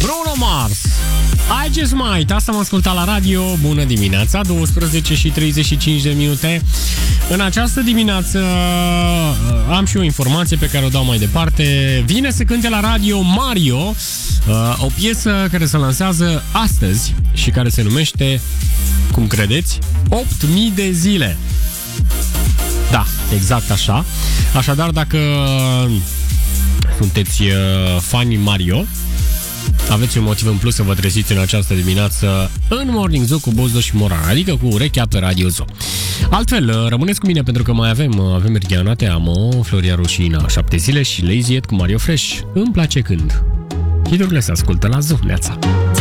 Bruno Mars. I Just Might. Asta am ascultat la radio. Bună dimineața, 12:35 de minute. În această dimineață am și o informație pe care o dau mai departe. Vine să cânte la radio Mario, o piesă care se lansează astăzi și care se numește, cum credeți, 8000 de zile. Da, exact așa. Așadar, dacă sunteți fani Mario, aveți un motiv în plus să vă treziți în această dimineață în Morning Zoo cu Buzdo și Moran, adică cu urechea pe Radio Zoo. Altfel, rămâneți cu mine pentru că mai avem Rihanna, Te Amo, Floria Rușina, 7 zile și Lazy Ed cu Mario Fresh. Îmi place când hiturile se ascultă la Zoo. Neața.